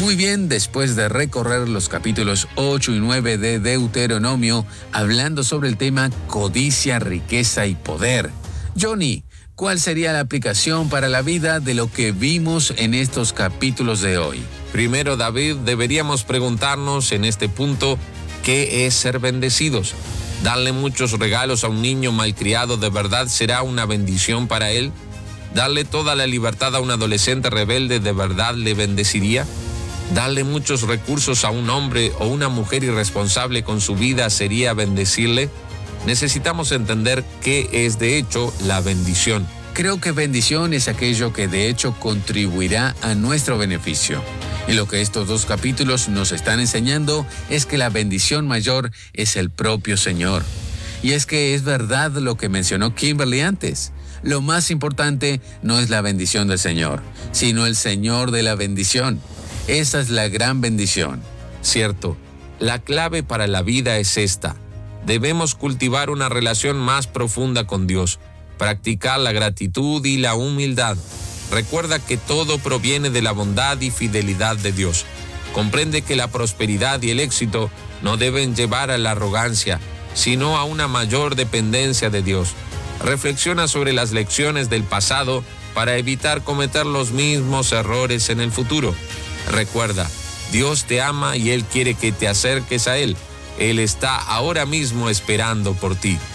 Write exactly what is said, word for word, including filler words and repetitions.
Muy bien, después de recorrer los capítulos ocho y nueve de Deuteronomio, hablando sobre el tema codicia, riqueza y poder. Johnny, ¿cuál sería la aplicación para la vida de lo que vimos en estos capítulos de hoy? Primero, David, deberíamos preguntarnos en este punto, ¿qué es ser bendecidos? ¿Darle muchos regalos a un niño malcriado de verdad será una bendición para él? ¿Darle toda la libertad a un adolescente rebelde de verdad le bendeciría? ¿Darle muchos recursos a un hombre o una mujer irresponsable con su vida sería bendecirle? Necesitamos entender qué es de hecho la bendición. Creo que bendición es aquello que de hecho contribuirá a nuestro beneficio. Y lo que estos dos capítulos nos están enseñando es que la bendición mayor es el propio Señor. Y es que es verdad lo que mencionó Kimberly antes. Lo más importante no es la bendición del Señor, sino el Señor de la bendición. Esa es la gran bendición. Cierto, la clave para la vida es esta. Debemos cultivar una relación más profunda con Dios, practicar la gratitud y la humildad. Recuerda que todo proviene de la bondad y fidelidad de Dios. Comprende que la prosperidad y el éxito no deben llevar a la arrogancia, sino a una mayor dependencia de Dios. Reflexiona sobre las lecciones del pasado para evitar cometer los mismos errores en el futuro. Recuerda, Dios te ama y Él quiere que te acerques a Él. Él está ahora mismo esperando por ti.